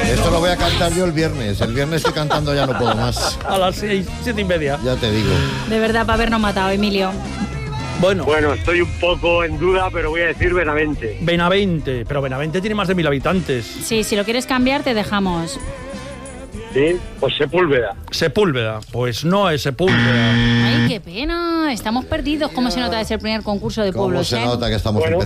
Esto lo voy a cantar yo el viernes. El viernes estoy cantando, ya no puedo más. A las 6, 7:30. Ya te digo. De verdad, para habernos matado, Emilio. Bueno, Estoy un poco en duda, pero voy a decir Benavente. Benavente. Pero Benavente tiene más de 1000 habitantes. Sí, si lo quieres cambiar, te dejamos. ¿Sí? Pues Sepúlveda. Sepúlveda. Pues no es Sepúlveda. Ay, qué pena. Estamos perdidos. ¿Cómo se nota de ser el primer concurso de ¿Cómo pueblos, se nota que estamos Bueno.